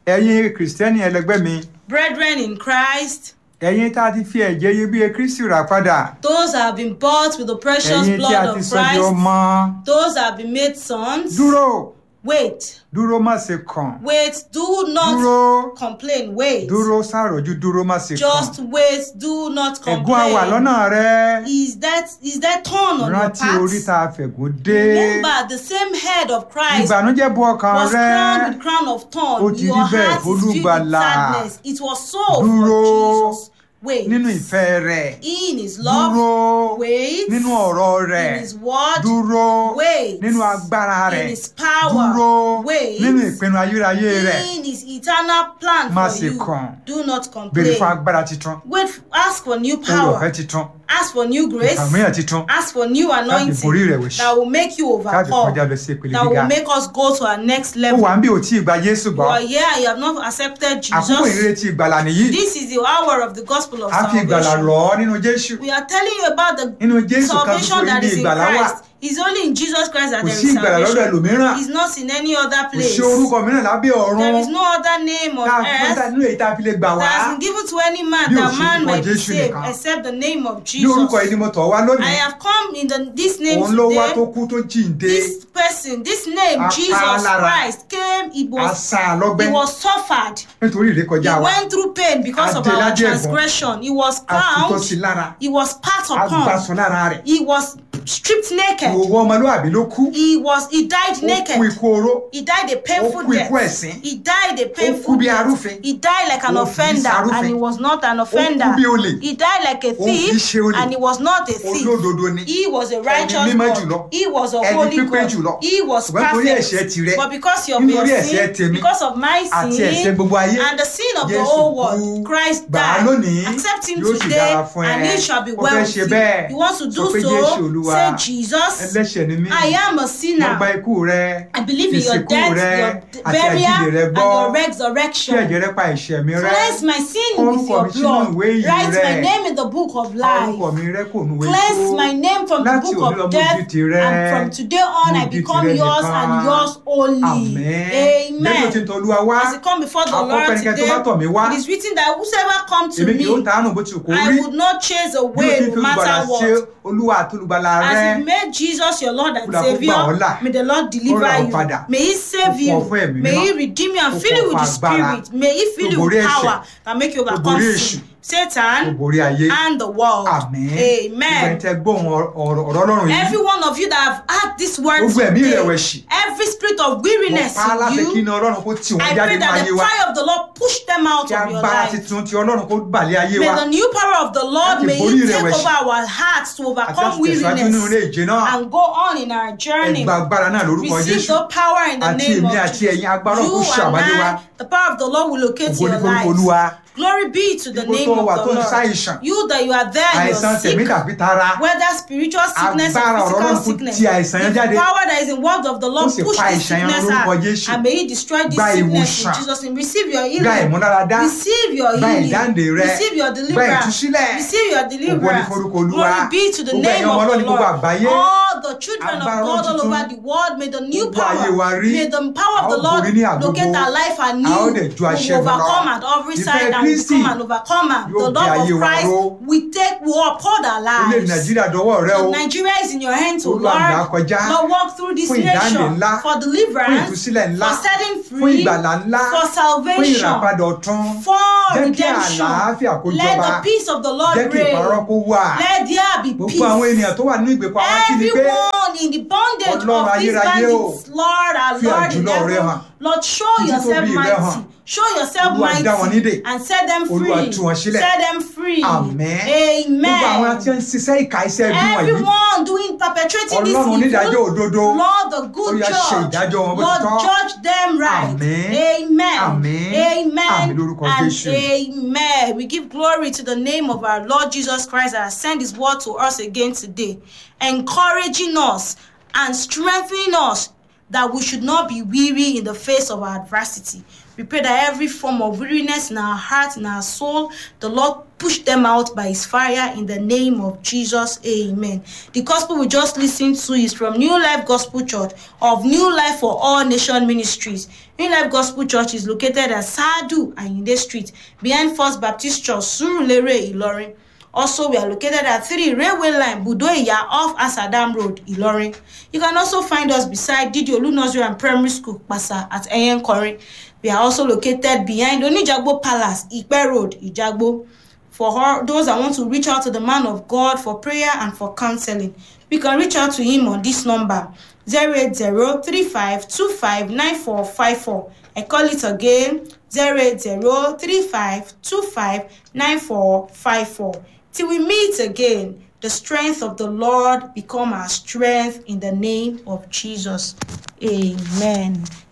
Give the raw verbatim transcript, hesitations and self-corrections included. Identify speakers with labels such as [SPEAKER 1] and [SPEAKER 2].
[SPEAKER 1] ẹ̀yin Kristẹni ẹlẹgbẹ́ mi.
[SPEAKER 2] Brethren in Christ.
[SPEAKER 1] Ẹ̀yin tá a ti fi ẹ̀jẹ̀ iyebíye Kristi rà padà.
[SPEAKER 2] Those that have been bought with the precious
[SPEAKER 1] Ẹ̀yin tí
[SPEAKER 2] blood
[SPEAKER 1] a
[SPEAKER 2] of
[SPEAKER 1] ti
[SPEAKER 2] Christ.
[SPEAKER 1] sọ di ọmọ.
[SPEAKER 2] Those that have been made sons.
[SPEAKER 1] Dúró.
[SPEAKER 2] Wait.
[SPEAKER 1] Dúró má ṣe kàn.
[SPEAKER 2] Wait, do not
[SPEAKER 1] Dúró.
[SPEAKER 2] complain. Wait.
[SPEAKER 1] Dúró ṣàròjú, dúró má ṣe kàn.
[SPEAKER 2] Just wait, do not complain.
[SPEAKER 1] Ẹ̀gún àwà lọ́nà rẹ.
[SPEAKER 2] Is that is that thorn on your
[SPEAKER 1] Rántí orí
[SPEAKER 2] path?
[SPEAKER 1] tá a fẹ̀gún dé.
[SPEAKER 2] Remember, the same head of Christ
[SPEAKER 1] Ìbànújẹ́ bu ọkàn
[SPEAKER 2] was
[SPEAKER 1] rẹ.
[SPEAKER 2] crowned with crown of
[SPEAKER 1] Ó
[SPEAKER 2] thorn.
[SPEAKER 1] ti
[SPEAKER 2] Your
[SPEAKER 1] rí bẹ́ẹ̀
[SPEAKER 2] heart is filled with
[SPEAKER 1] f'Olùgbàlà.
[SPEAKER 2] sadness. It was so
[SPEAKER 1] Dúró.
[SPEAKER 2] for Jesus. Wait.
[SPEAKER 1] Nínú ìfẹ́ rẹ̀.
[SPEAKER 2] In his love.
[SPEAKER 1] Dúró.
[SPEAKER 2] Wait.
[SPEAKER 1] Nínú ọ̀rọ̀ rẹ̀.
[SPEAKER 2] In his word.
[SPEAKER 1] Dúró.
[SPEAKER 2] Wait.
[SPEAKER 1] Nínú agbára rẹ̀.
[SPEAKER 2] In his power.
[SPEAKER 1] Dúró.
[SPEAKER 2] Wait.
[SPEAKER 1] Nínú ìpinnu ayérayé rẹ̀.
[SPEAKER 2] In his eternal plan
[SPEAKER 1] Má
[SPEAKER 2] for
[SPEAKER 1] ṣe
[SPEAKER 2] you.
[SPEAKER 1] kàn.
[SPEAKER 2] Do not
[SPEAKER 1] Béèrè
[SPEAKER 2] complain.
[SPEAKER 1] fún agbára titun.
[SPEAKER 2] Wait. Ask for new
[SPEAKER 1] Oore
[SPEAKER 2] power.
[SPEAKER 1] ọ̀fẹ́ titun.
[SPEAKER 2] Ask for new grace.
[SPEAKER 1] Ìfàmìyàn titun.
[SPEAKER 2] Ask for new
[SPEAKER 1] Káàdì borí
[SPEAKER 2] anointing
[SPEAKER 1] ìrẹ̀wẹ̀sì.
[SPEAKER 2] that will make you
[SPEAKER 1] Káàdì
[SPEAKER 2] overcome.
[SPEAKER 1] kọjá lọ sí ìpele
[SPEAKER 2] That
[SPEAKER 1] gíga.
[SPEAKER 2] will make us go to our next
[SPEAKER 1] Ó
[SPEAKER 2] level.
[SPEAKER 1] wà ń bí ò tí ì gba Jésù
[SPEAKER 2] You
[SPEAKER 1] gbọ́.
[SPEAKER 2] are here and you have not accepted
[SPEAKER 1] Àkókò
[SPEAKER 2] Jesus.
[SPEAKER 1] ìrètí ìgbàlà nìyí.
[SPEAKER 2] This is the hour of the gospel of
[SPEAKER 1] A fi ìgbàlà
[SPEAKER 2] salvation.
[SPEAKER 1] rọ̀ ọ́ nínú Jésù.
[SPEAKER 2] We are telling you about the
[SPEAKER 1] Nínú Jésù kan
[SPEAKER 2] salvation
[SPEAKER 1] ṣoṣo
[SPEAKER 2] that
[SPEAKER 1] ní
[SPEAKER 2] is in
[SPEAKER 1] ìgbàlà wà.
[SPEAKER 2] Christ. It's only in Jesus Christ that
[SPEAKER 1] Kò
[SPEAKER 2] there
[SPEAKER 1] sí
[SPEAKER 2] is
[SPEAKER 1] ìgbàlà lọ́dọ̀
[SPEAKER 2] salvation.
[SPEAKER 1] ẹlòmíràn.
[SPEAKER 2] It's not in any other
[SPEAKER 1] Kò
[SPEAKER 2] place.
[SPEAKER 1] sí orúkọ mìíràn lábẹ́ ọ̀run.
[SPEAKER 2] There is no other name on
[SPEAKER 1] Tá a fún
[SPEAKER 2] earth
[SPEAKER 1] nínú èyí tá a fi lè gbà wá.
[SPEAKER 2] that has been given to any man
[SPEAKER 1] Bí ò
[SPEAKER 2] that
[SPEAKER 1] sí
[SPEAKER 2] man
[SPEAKER 1] orúkọ
[SPEAKER 2] might be
[SPEAKER 1] Jésù
[SPEAKER 2] saved
[SPEAKER 1] nìkan.
[SPEAKER 2] except the name of
[SPEAKER 1] Ní orúkọ yìí
[SPEAKER 2] Jesus.
[SPEAKER 1] ni mo tọ̀ wá
[SPEAKER 2] I
[SPEAKER 1] lónìí.
[SPEAKER 2] have come in the, this name
[SPEAKER 1] Òun ló wá
[SPEAKER 2] today.
[SPEAKER 1] tó kú tó jíǹde.
[SPEAKER 2] This person, this name,
[SPEAKER 1] A pa á
[SPEAKER 2] Jesus
[SPEAKER 1] lára.
[SPEAKER 2] Christ, came, he
[SPEAKER 1] A
[SPEAKER 2] was,
[SPEAKER 1] sá a lọ́gbẹ́.
[SPEAKER 2] he was suffered.
[SPEAKER 1] Nítorí
[SPEAKER 2] He
[SPEAKER 1] ìrékọjá wa.
[SPEAKER 2] went through pain because of our
[SPEAKER 1] Adéládé ẹ̀gbọ́n.
[SPEAKER 2] transgression. He was
[SPEAKER 1] A tutọ́ sí
[SPEAKER 2] crowned.
[SPEAKER 1] lára.
[SPEAKER 2] He was spat
[SPEAKER 1] A
[SPEAKER 2] upon.
[SPEAKER 1] gbàsọ lára rẹ̀.
[SPEAKER 2] He was stripped naked.
[SPEAKER 1] Òwò ọmọlúwàbí ló kú.
[SPEAKER 2] He was, he died
[SPEAKER 1] Ó kú
[SPEAKER 2] naked.
[SPEAKER 1] ikú oró.
[SPEAKER 2] He died a painful
[SPEAKER 1] Ó kú ikú
[SPEAKER 2] death.
[SPEAKER 1] ẹ̀sín.
[SPEAKER 2] He died a
[SPEAKER 1] Ó
[SPEAKER 2] painful
[SPEAKER 1] kú bí
[SPEAKER 2] death.
[SPEAKER 1] arúfin.
[SPEAKER 2] He died like an
[SPEAKER 1] Ó kì í
[SPEAKER 2] offender
[SPEAKER 1] ṣarúfin.
[SPEAKER 2] and he was not an offender.
[SPEAKER 1] Ó kú bí olè.
[SPEAKER 2] He died like a
[SPEAKER 1] Ó kì í
[SPEAKER 2] thief
[SPEAKER 1] ṣe olè.
[SPEAKER 2] and he was not a thief.
[SPEAKER 1] Olódodo ni.
[SPEAKER 2] He was a righteous
[SPEAKER 1] Ẹni mímọ́
[SPEAKER 2] God.
[SPEAKER 1] jùlọ.
[SPEAKER 2] He was a
[SPEAKER 1] Ẹni
[SPEAKER 2] holy
[SPEAKER 1] pípé
[SPEAKER 2] God.
[SPEAKER 1] jùlọ.
[SPEAKER 2] He was
[SPEAKER 1] Ṣùgbọ́n torí ẹ̀ṣẹ̀
[SPEAKER 2] perfect.
[SPEAKER 1] tirẹ̀,
[SPEAKER 2] But because of
[SPEAKER 1] nítorí
[SPEAKER 2] your
[SPEAKER 1] ẹ̀ṣẹ̀
[SPEAKER 2] sin,
[SPEAKER 1] tèmi,
[SPEAKER 2] because of my
[SPEAKER 1] àti ẹ̀ṣẹ̀
[SPEAKER 2] sin
[SPEAKER 1] gbogbo ayé,
[SPEAKER 2] and the sin of the
[SPEAKER 1] Jésù
[SPEAKER 2] whole
[SPEAKER 1] kú.
[SPEAKER 2] world, Christ
[SPEAKER 1] Gbà á
[SPEAKER 2] died.
[SPEAKER 1] lónìí,
[SPEAKER 2] Accept him
[SPEAKER 1] yóò sì
[SPEAKER 2] today
[SPEAKER 1] dára fún ẹ.
[SPEAKER 2] and it shall be
[SPEAKER 1] Ó
[SPEAKER 2] well
[SPEAKER 1] fẹ́
[SPEAKER 2] with
[SPEAKER 1] ṣe
[SPEAKER 2] you.
[SPEAKER 1] bẹ́ẹ̀.
[SPEAKER 2] You want to
[SPEAKER 1] Sọ
[SPEAKER 2] do
[SPEAKER 1] pé
[SPEAKER 2] so,
[SPEAKER 1] Jésù Olúwa,
[SPEAKER 2] say Jesus,
[SPEAKER 1] ẹlẹ́ṣẹ̀ ni mí.
[SPEAKER 2] I am a
[SPEAKER 1] Mo
[SPEAKER 2] sinner.
[SPEAKER 1] gba ikú rẹ.
[SPEAKER 2] I believe in your
[SPEAKER 1] ìsìnkú
[SPEAKER 2] death,
[SPEAKER 1] rẹ,
[SPEAKER 2] your
[SPEAKER 1] àti
[SPEAKER 2] burial,
[SPEAKER 1] àjíǹde rẹ
[SPEAKER 2] and
[SPEAKER 1] gbọ́.
[SPEAKER 2] your
[SPEAKER 1] Kí
[SPEAKER 2] resurrection.
[SPEAKER 1] ẹ̀jẹ̀ rẹ pa ẹ̀ṣẹ̀ mi rẹ́.
[SPEAKER 2] Cleanse my sin
[SPEAKER 1] Kọ
[SPEAKER 2] with
[SPEAKER 1] orúkọ
[SPEAKER 2] your
[SPEAKER 1] mi sínú
[SPEAKER 2] blood.
[SPEAKER 1] ìwé ìyè
[SPEAKER 2] Write my
[SPEAKER 1] rẹ.
[SPEAKER 2] name in the book of
[SPEAKER 1] Kọ
[SPEAKER 2] life.
[SPEAKER 1] orúkọ mi rẹ́ kò nu ìwé
[SPEAKER 2] Cleanse
[SPEAKER 1] ikú.
[SPEAKER 2] my name from the
[SPEAKER 1] Láti
[SPEAKER 2] book
[SPEAKER 1] òní lọ
[SPEAKER 2] of
[SPEAKER 1] mo
[SPEAKER 2] death,
[SPEAKER 1] di tìrẹ.
[SPEAKER 2] and from today on
[SPEAKER 1] Mo
[SPEAKER 2] I
[SPEAKER 1] di
[SPEAKER 2] become
[SPEAKER 1] tìrẹ
[SPEAKER 2] yours
[SPEAKER 1] nìkan.
[SPEAKER 2] and yours only.
[SPEAKER 1] Àmín. Lẹ́yìn tí ń
[SPEAKER 2] Amen.
[SPEAKER 1] tọ́ Olúwa wá.
[SPEAKER 2] As I come before the
[SPEAKER 1] Àkọ́kọ́
[SPEAKER 2] Lord
[SPEAKER 1] ẹnikẹ́ni
[SPEAKER 2] today,
[SPEAKER 1] tó bá tọ̀ mí wá.
[SPEAKER 2] it is written that whosoever come to
[SPEAKER 1] Èmi kì yóò
[SPEAKER 2] me,
[SPEAKER 1] tàánù bó ti kò
[SPEAKER 2] I
[SPEAKER 1] rí.
[SPEAKER 2] would not chase
[SPEAKER 1] Bí o
[SPEAKER 2] away
[SPEAKER 1] ti
[SPEAKER 2] no
[SPEAKER 1] fi olùgbàlà
[SPEAKER 2] matter
[SPEAKER 1] ṣe
[SPEAKER 2] what.
[SPEAKER 1] Olúwa àti olùgbàlà rẹ.
[SPEAKER 2] As you made Jesus your Lord and
[SPEAKER 1] Olúwa kó gbà ọ́
[SPEAKER 2] Savior,
[SPEAKER 1] là.
[SPEAKER 2] may the Lord
[SPEAKER 1] Ó rà
[SPEAKER 2] deliver
[SPEAKER 1] ọ́
[SPEAKER 2] you.
[SPEAKER 1] padà.
[SPEAKER 2] May He save
[SPEAKER 1] Ó fún ọ fún
[SPEAKER 2] you.
[SPEAKER 1] ẹ̀mí
[SPEAKER 2] May
[SPEAKER 1] mímọ́.
[SPEAKER 2] He redeem you
[SPEAKER 1] Ó
[SPEAKER 2] and fill you
[SPEAKER 1] fún ọ
[SPEAKER 2] with
[SPEAKER 1] fún
[SPEAKER 2] the
[SPEAKER 1] agbára.
[SPEAKER 2] Spirit. May He fill
[SPEAKER 1] Ó
[SPEAKER 2] you with
[SPEAKER 1] borí ẹ̀ṣẹ̀.
[SPEAKER 2] power that make you
[SPEAKER 1] Ó
[SPEAKER 2] overcome
[SPEAKER 1] borí
[SPEAKER 2] sin,
[SPEAKER 1] èṣù. Ó
[SPEAKER 2] Satan,
[SPEAKER 1] borí ayé.
[SPEAKER 2] and the world.
[SPEAKER 1] Àmín. Gbogbo ẹni
[SPEAKER 2] Amen.
[SPEAKER 1] tẹ́ gbóhùn ọ̀rọ̀ ọ̀rọ̀ Ọlọ́run yìí.
[SPEAKER 2] Every one of you that have heard this word
[SPEAKER 1] Gbogbo ẹ̀mí
[SPEAKER 2] today,
[SPEAKER 1] ìrẹ̀wẹ̀sì.
[SPEAKER 2] every spirit of
[SPEAKER 1] Mo
[SPEAKER 2] weariness
[SPEAKER 1] pa á láṣẹ kí
[SPEAKER 2] in
[SPEAKER 1] iná
[SPEAKER 2] you,
[SPEAKER 1] Ọlọ́run kó tì wọ́n
[SPEAKER 2] I
[SPEAKER 1] jáde
[SPEAKER 2] pray
[SPEAKER 1] nínú
[SPEAKER 2] that
[SPEAKER 1] ayé
[SPEAKER 2] the
[SPEAKER 1] wa.
[SPEAKER 2] fire of the Lord push them out
[SPEAKER 1] Kí
[SPEAKER 2] of your
[SPEAKER 1] agbára
[SPEAKER 2] life.
[SPEAKER 1] titun ti Ọlọ́run kó bà lé ayé
[SPEAKER 2] May
[SPEAKER 1] wa.
[SPEAKER 2] the new power of the Lord,
[SPEAKER 1] Láti
[SPEAKER 2] may
[SPEAKER 1] borí
[SPEAKER 2] it take
[SPEAKER 1] ìrẹ̀wẹ̀sì.
[SPEAKER 2] over our hearts to
[SPEAKER 1] Àti
[SPEAKER 2] overcome
[SPEAKER 1] láti tẹ̀síwájú nínú ilé
[SPEAKER 2] weariness
[SPEAKER 1] ìje náà.
[SPEAKER 2] and go on in our
[SPEAKER 1] Ẹ
[SPEAKER 2] journey.
[SPEAKER 1] gba agbára náà lórúkọ
[SPEAKER 2] Receive
[SPEAKER 1] Jésù.
[SPEAKER 2] the power in the
[SPEAKER 1] Àti
[SPEAKER 2] name
[SPEAKER 1] èmi
[SPEAKER 2] of
[SPEAKER 1] àti
[SPEAKER 2] Jesus.
[SPEAKER 1] ẹ̀yin agbára
[SPEAKER 2] You
[SPEAKER 1] kó ṣàwárí wa.
[SPEAKER 2] and I, the power of the Lord will locate
[SPEAKER 1] Ògo
[SPEAKER 2] your
[SPEAKER 1] ni forúkọ
[SPEAKER 2] lives.
[SPEAKER 1] Olúwa.
[SPEAKER 2] Glory be to the
[SPEAKER 1] Ipò
[SPEAKER 2] name
[SPEAKER 1] tó
[SPEAKER 2] of
[SPEAKER 1] wà
[SPEAKER 2] the
[SPEAKER 1] tó ń
[SPEAKER 2] Lord.
[SPEAKER 1] ṣàìsàn.
[SPEAKER 2] You that you are there, you
[SPEAKER 1] Àìsàn
[SPEAKER 2] are
[SPEAKER 1] tẹ̀mí
[SPEAKER 2] sick,
[SPEAKER 1] tàbí tara.
[SPEAKER 2] whether spiritual sickness or
[SPEAKER 1] Agbára ọ̀rọ̀
[SPEAKER 2] physical
[SPEAKER 1] Ọlọ́run kó
[SPEAKER 2] sickness,
[SPEAKER 1] ti àìsàn yẹn
[SPEAKER 2] the
[SPEAKER 1] jáde.
[SPEAKER 2] power that is involved of the Lord
[SPEAKER 1] Ó sì
[SPEAKER 2] push
[SPEAKER 1] pa
[SPEAKER 2] this
[SPEAKER 1] àìsàn yẹn
[SPEAKER 2] sickness
[SPEAKER 1] lórúkọ
[SPEAKER 2] out,
[SPEAKER 1] Jésù.
[SPEAKER 2] and may He destroy this
[SPEAKER 1] Gba
[SPEAKER 2] sickness in
[SPEAKER 1] ìwòsàn.
[SPEAKER 2] Jesus' name. Receive your
[SPEAKER 1] Gba
[SPEAKER 2] healing.
[SPEAKER 1] ìmúláradá.
[SPEAKER 2] Receive your
[SPEAKER 1] Gba
[SPEAKER 2] healing.
[SPEAKER 1] ìdáǹdè rẹ.
[SPEAKER 2] Receive your
[SPEAKER 1] Gba
[SPEAKER 2] deliverance.
[SPEAKER 1] ìtúsílẹ̀.
[SPEAKER 2] Receive your
[SPEAKER 1] Ògo ni
[SPEAKER 2] deliverance.
[SPEAKER 1] forúkọ Olúwa.
[SPEAKER 2] Glory be to the
[SPEAKER 1] Gbogbo
[SPEAKER 2] name
[SPEAKER 1] ẹ̀yin ọmọ
[SPEAKER 2] of
[SPEAKER 1] Ọlọ́run
[SPEAKER 2] the
[SPEAKER 1] ní gbogbo
[SPEAKER 2] Lord.
[SPEAKER 1] àgbáyé.
[SPEAKER 2] All the children of
[SPEAKER 1] Agbára
[SPEAKER 2] God all
[SPEAKER 1] tuntun.
[SPEAKER 2] over the world, may the new
[SPEAKER 1] Gbogbo ayé wa
[SPEAKER 2] power,
[SPEAKER 1] rí.
[SPEAKER 2] may the power of
[SPEAKER 1] A
[SPEAKER 2] the
[SPEAKER 1] ó
[SPEAKER 2] Lord
[SPEAKER 1] borí ní àgbogbo.
[SPEAKER 2] locate our life
[SPEAKER 1] A ó
[SPEAKER 2] anew.
[SPEAKER 1] dẹ̀ ju
[SPEAKER 2] We
[SPEAKER 1] aṣẹ́gun
[SPEAKER 2] will
[SPEAKER 1] lọ.
[SPEAKER 2] overcome at every
[SPEAKER 1] Ìfẹ́
[SPEAKER 2] side and
[SPEAKER 1] Kristi
[SPEAKER 2] become an overcomer.
[SPEAKER 1] yóò
[SPEAKER 2] The
[SPEAKER 1] gbé
[SPEAKER 2] love
[SPEAKER 1] ayé
[SPEAKER 2] of
[SPEAKER 1] wa
[SPEAKER 2] Christ,
[SPEAKER 1] ró.
[SPEAKER 2] we take, we uphold our
[SPEAKER 1] Orílẹ̀-èdè
[SPEAKER 2] lives.
[SPEAKER 1] Nàìjíríà dọwọ́ rẹ o.
[SPEAKER 2] Nigeria is in your hands, O
[SPEAKER 1] Olúwa gbà á
[SPEAKER 2] Lord.
[SPEAKER 1] kọjá.
[SPEAKER 2] Lord, walk through this
[SPEAKER 1] Fún ìdáǹdè
[SPEAKER 2] nation
[SPEAKER 1] ńlá.
[SPEAKER 2] for
[SPEAKER 1] Fún
[SPEAKER 2] deliverance,
[SPEAKER 1] ìtúsílẹ̀ ńlá.
[SPEAKER 2] for setting
[SPEAKER 1] Fún
[SPEAKER 2] free,
[SPEAKER 1] ìgbàlà ńlá.
[SPEAKER 2] for
[SPEAKER 1] Fún
[SPEAKER 2] salvation,
[SPEAKER 1] ìràpadà ọ̀tun.
[SPEAKER 2] for
[SPEAKER 1] Jẹ́ kí
[SPEAKER 2] redemption.
[SPEAKER 1] àlàáfíà kó
[SPEAKER 2] Let
[SPEAKER 1] jọba.
[SPEAKER 2] the peace of the Lord
[SPEAKER 1] Jẹ́ kí ìparọ́
[SPEAKER 2] reign.
[SPEAKER 1] kó wà.
[SPEAKER 2] Let there be
[SPEAKER 1] Gbogbo àwọn
[SPEAKER 2] peace.
[SPEAKER 1] ènìyàn tó wà nínú ìgbèkùn àwọn ajínigbé.
[SPEAKER 2] Everyone in the bondage
[SPEAKER 1] Ọlọ́run
[SPEAKER 2] of these
[SPEAKER 1] ayérayé o.
[SPEAKER 2] bandits, Lord, our
[SPEAKER 1] Fi
[SPEAKER 2] Lord in
[SPEAKER 1] àjùlọ rẹ
[SPEAKER 2] heaven,
[SPEAKER 1] hàn.
[SPEAKER 2] Lord, show
[SPEAKER 1] Títí
[SPEAKER 2] yourself
[SPEAKER 1] tóbi rẹ hàn.
[SPEAKER 2] mighty. Show yourself
[SPEAKER 1] Olúwa dá wọn nídè.
[SPEAKER 2] mighty and set them
[SPEAKER 1] Olúwa
[SPEAKER 2] free.
[SPEAKER 1] tú wọn sílẹ̀.
[SPEAKER 2] Set them free.
[SPEAKER 1] Àmín. Gbogbo àwọn tí
[SPEAKER 2] Amen.
[SPEAKER 1] ń ṣiṣẹ́ ìkà iṣẹ́ ẹbí wọ̀nyí.
[SPEAKER 2] Everyone doing perpetrating this
[SPEAKER 1] Ọlọ́run onídàájọ́
[SPEAKER 2] evil,
[SPEAKER 1] òdodo.
[SPEAKER 2] Lord the good
[SPEAKER 1] Ó yá, ṣe
[SPEAKER 2] judge,
[SPEAKER 1] ìdájọ́ wọn bó ti
[SPEAKER 2] Lord
[SPEAKER 1] tọ́.
[SPEAKER 2] judge them right.
[SPEAKER 1] Àmín.
[SPEAKER 2] Amen.
[SPEAKER 1] Àmín.
[SPEAKER 2] Amen.
[SPEAKER 1] Àmín lórúkọ
[SPEAKER 2] And
[SPEAKER 1] Jésù.
[SPEAKER 2] amen. We give glory to the name of our Lord Jesus Christ that has sent His word to us again today, encouraging us and strengthening us that we should not be weary in the face of our adversity. We pray that every form of weariness in our heart, in our soul, the Lord push them out by his fire in the name of Jesus. Amen. The gospel we just listened to is from New Life Gospel Church of New Life for All Nation Ministries. New Life Gospel Church is located at Sadu Ayinde Street, behind First Baptist Church, Surulere, Ilorin. Also, we are located at three Railway Line, Budoya, off Asadam Road, Ilorin. You can also find us beside Didiolu Nursery and Primary School, Pasa, at Eyenkori. We are also located behind Onijagbo Palace, Ipe Road, Ijagbo. For all those that want to reach out to the man of God for prayer and for counseling, we can reach out to him on this number, zero eight zero, three five two five, nine four five four. I call it again, zero eight zero, three five two five, nine four five four. Till we meet again, the strength of the Lord become our strength in the name of Jesus. Amen.